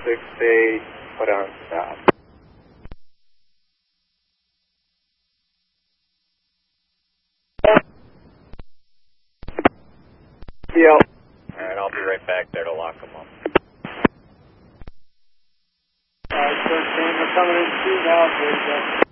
6-8, put on stop. Yep. Alright, I'll be right back there to lock them up. Alright, 13, we're coming in 2 now, please.